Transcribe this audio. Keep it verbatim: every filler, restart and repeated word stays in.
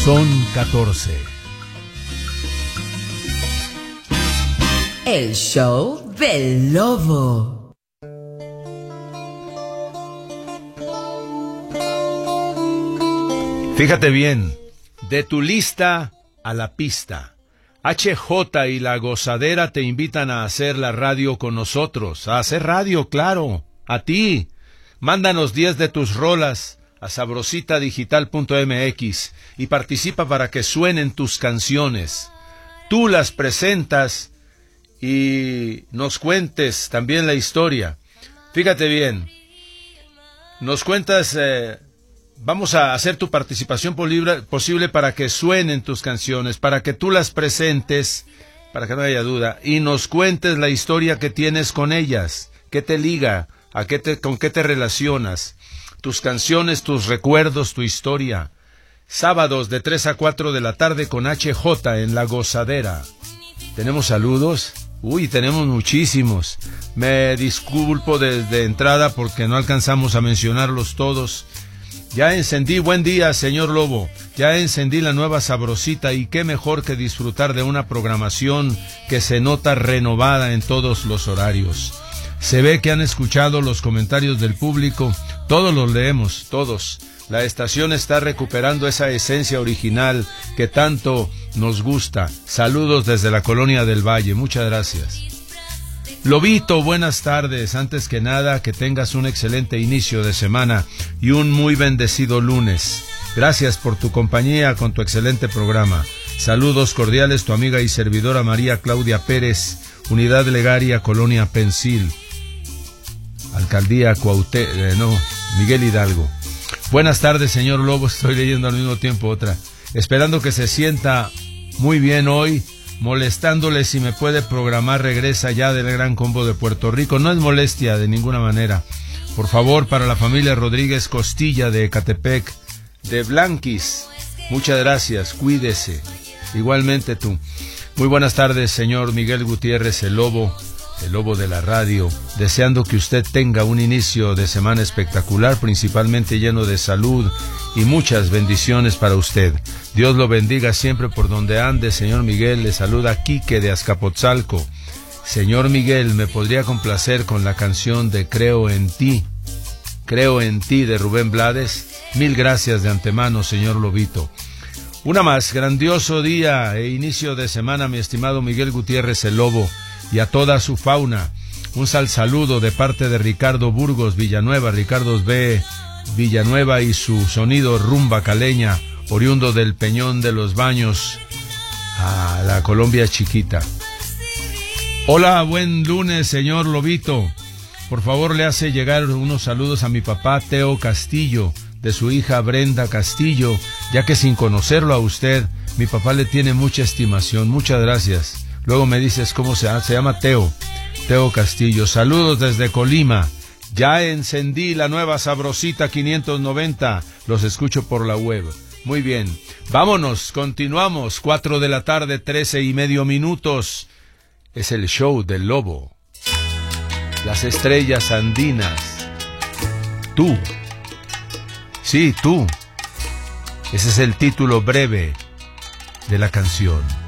Son catorce. El show del lobo. Fíjate bien, de tu lista a la pista. H J y La Gozadera te invitan a hacer la radio con nosotros, a hacer radio, claro, a ti. Mándanos diez de tus rolas a sabrosita digital punto m x y participa para que suenen tus canciones. Tú las presentas y nos cuentes también la historia. Fíjate bien, nos cuentas... Eh, Vamos a hacer tu participación posible para que suenen tus canciones, para que tú las presentes, para que no haya duda, y nos cuentes la historia que tienes con ellas, qué te liga, a qué te, con qué te relacionas, tus canciones, tus recuerdos, tu historia. Sábados de tres a cuatro de la tarde con H J en La Gozadera. ¿Tenemos saludos? Uy, tenemos muchísimos. Me disculpo desde entrada porque no alcanzamos a mencionarlos todos. Ya encendí, buen día, señor Lobo, ya encendí la nueva Sabrosita y qué mejor que disfrutar de una programación que se nota renovada en todos los horarios. Se ve que han escuchado los comentarios del público, todos los leemos, todos. La estación está recuperando esa esencia original que tanto nos gusta. Saludos desde la Colonia del Valle, muchas gracias. Lobito, buenas tardes. Antes que nada, que tengas un excelente inicio de semana y un muy bendecido lunes. Gracias por tu compañía con tu excelente programa. Saludos cordiales, tu amiga y servidora María Claudia Pérez, Unidad Legaria, Colonia Pensil, Alcaldía Cuaute... Eh, no, Miguel Hidalgo. Buenas tardes, señor Lobo. Estoy leyendo al mismo tiempo otra. Esperando que se sienta muy bien hoy. Molestándole si me puede programar Regresa Ya del Gran Combo de Puerto Rico. No es molestia de ninguna manera. Por favor, para la familia Rodríguez Costilla de Ecatepec, de Blanquis, muchas gracias, cuídese. Igualmente tú. Muy buenas tardes, señor Miguel Gutiérrez, el Lobo, el Lobo de la radio. Deseando que usted tenga un inicio de semana espectacular, principalmente lleno de salud y muchas bendiciones para usted. Dios lo bendiga siempre por donde ande, señor Miguel. Le saluda Quique de Azcapotzalco. Señor Miguel, ¿me podría complacer con la canción de Creo en ti? Creo en ti de Rubén Blades. Mil gracias de antemano, señor Lobito. Una más, grandioso día e inicio de semana, mi estimado Miguel Gutiérrez el Lobo, y a toda su fauna. Un sal saludo de parte de Ricardo Burgos Villanueva, Ricardo B. Villanueva y su sonido rumba caleña, oriundo del Peñón de los Baños, a la Colombia chiquita. Hola, buen lunes, señor Lobito. Por favor, le hace llegar unos saludos a mi papá Teo Castillo, de su hija Brenda Castillo, ya que sin conocerlo a usted, mi papá le tiene mucha estimación. Muchas gracias. Luego me dices cómo se llama. Se llama Teo. Teo Castillo. Saludos desde Colima. Ya encendí la nueva Sabrosita quinientos noventa. Los escucho por la web. Muy bien. Vámonos, continuamos. Cuatro de la tarde, trece y medio minutos. Es el show del Lobo. Las estrellas andinas. Tú. Sí, tú. Ese es el título breve de la canción.